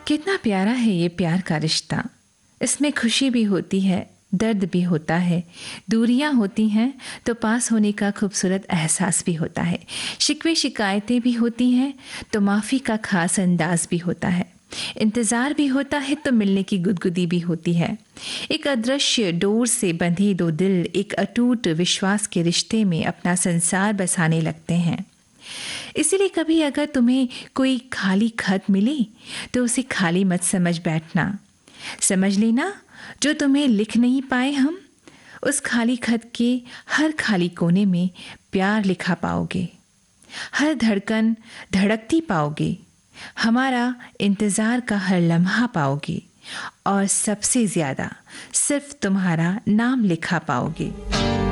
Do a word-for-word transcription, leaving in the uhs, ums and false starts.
कितना प्यारा है ये प्यार का रिश्ता। इसमें खुशी भी होती है, दर्द भी होता है, दूरियां होती हैं तो पास होने का खूबसूरत एहसास भी होता है, शिकवे शिकायतें भी होती हैं तो माफ़ी का खास अंदाज भी होता है, इंतज़ार भी होता है तो मिलने की गुदगुदी भी होती है। एक अदृश्य डोर से बंधे दो दिल एक अटूट विश्वास के रिश्ते में अपना संसार बसाने लगते हैं। इसीलिए कभी अगर तुम्हें कोई खाली खत मिले तो उसे खाली मत समझ बैठना। समझ लेना, जो तुम्हें लिख नहीं पाए हम, उस खाली खत के हर खाली कोने में प्यार लिखा पाओगे। हर धड़कन धड़कती पाओगे, हमारा इंतज़ार का हर लम्हा पाओगे और सबसे ज़्यादा सिर्फ तुम्हारा नाम लिखा पाओगे।